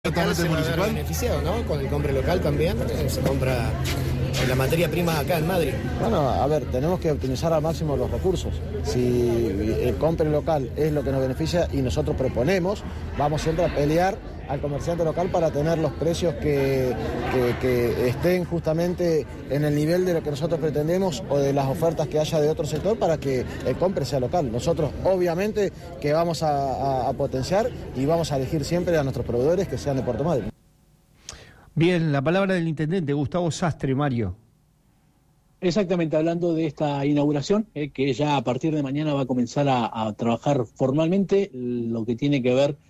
Exactamente, se va a ver municipal. beneficiado, ¿no? Con el compre local también, se compra la materia prima acá en Madrid. Bueno, a ver, tenemos que optimizar al máximo los recursos. Si el compre local es lo que nos beneficia y nosotros proponemos, vamos siempre a pelear al comerciante local para tener los precios que estén justamente en el nivel de lo que nosotros pretendemos o de las ofertas que haya de otro sector para que el compre sea local. Nosotros obviamente que vamos a potenciar y vamos a elegir siempre a nuestros proveedores que sean de Puerto Madryn. Bien, la palabra del intendente Gustavo Sastre, Mario. Exactamente, hablando de esta inauguración, que ya a partir de mañana va a comenzar a trabajar formalmente, lo que tiene que ver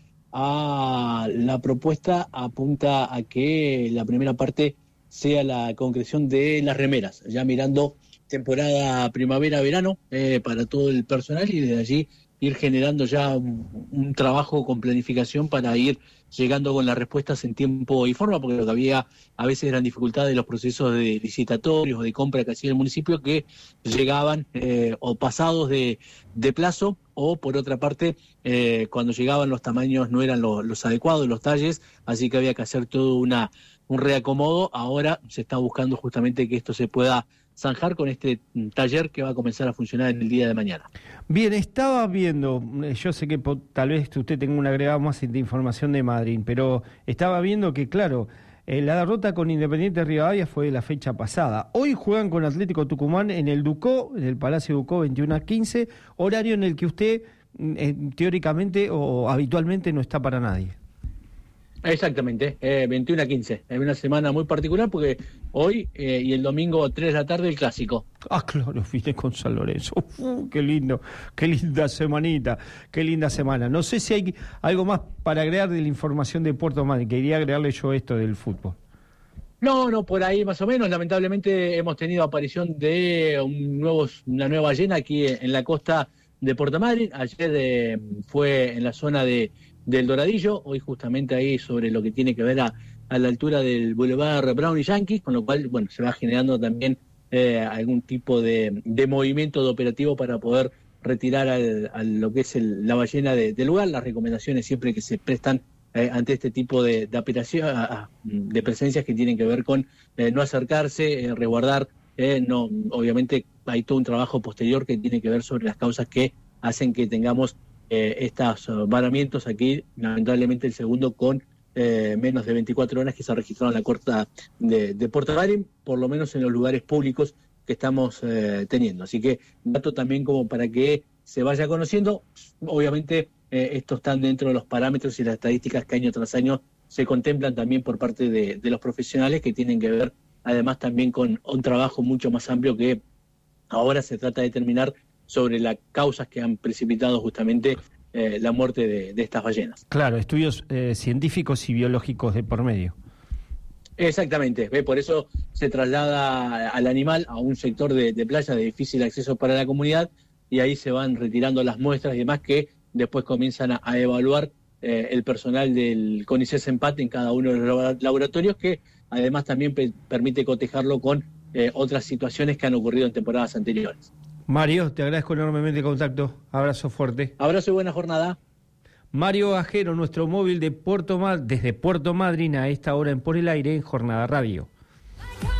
a la propuesta apunta a que la primera parte sea la concreción de las remeras, ya mirando temporada primavera-verano para todo el personal y desde allí ir generando ya un trabajo con planificación para ir llegando con las respuestas en tiempo y forma, porque lo que había a veces eran dificultades de los procesos de licitatorios o de compra que hacía el municipio que llegaban o pasados de plazo o por otra parte cuando llegaban los tamaños no eran los adecuados, los talles, así que había que hacer todo un reacomodo. Ahora se está buscando justamente que esto se pueda zanjar con este taller que va a comenzar a funcionar en el día de mañana. Bien, estaba viendo, yo sé que tal vez usted tenga un agregado más de información de Madrid, pero estaba viendo que, claro, la derrota con Independiente Rivadavia fue de la fecha pasada. Hoy juegan con Atlético Tucumán en el Ducó, en el Palacio Ducó, 21:15, horario en el que usted teóricamente o habitualmente no está para nadie. Exactamente, 21:15. Es una semana muy particular porque hoy y el domingo 3 de la tarde el clásico. Ah, claro, vine con San Lorenzo. Qué lindo, qué linda semanita, qué linda semana. No sé si hay algo más para agregar de la información de Puerto Madryn. Quería agregarle yo esto del fútbol. No, por ahí más o menos. Lamentablemente hemos tenido aparición de una nueva ballena aquí en la costa de Puerto Madryn. Ayer fue en la zona del Doradillo, hoy justamente ahí sobre lo que tiene que ver a la altura del Boulevard Brown y Yankees, con lo cual, bueno, se va generando también algún tipo de movimiento de operativo para poder retirar a lo que es la ballena del lugar. Las recomendaciones siempre que se prestan ante este tipo de operación, de presencias que tienen que ver con no acercarse, resguardar, no, obviamente hay todo un trabajo posterior que tiene que ver sobre las causas que hacen que tengamos estos varamientos aquí, lamentablemente el segundo con menos de 24 horas que se registraron en la costa de Puerto Madryn, por lo menos en los lugares públicos que estamos teniendo. Así que dato también como para que se vaya conociendo. Obviamente estos están dentro de los parámetros y las estadísticas que año tras año se contemplan también por parte de los profesionales que tienen que ver además también con un trabajo mucho más amplio que ahora se trata de determinar sobre las causas que han precipitado justamente la muerte de estas ballenas. Claro, estudios científicos y biológicos de por medio. Exactamente, por eso se traslada al animal a un sector de playa de difícil acceso para la comunidad y ahí se van retirando las muestras y demás que después comienzan a evaluar el personal del CONICET Empate en cada uno de los laboratorios, que además también permite cotejarlo con otras situaciones que han ocurrido en temporadas anteriores. Mario, te agradezco enormemente el contacto. Abrazo fuerte. Abrazo y buena jornada. Mario Ajero, nuestro móvil de desde Puerto Madryn a esta hora en Por el Aire en Jornada Radio.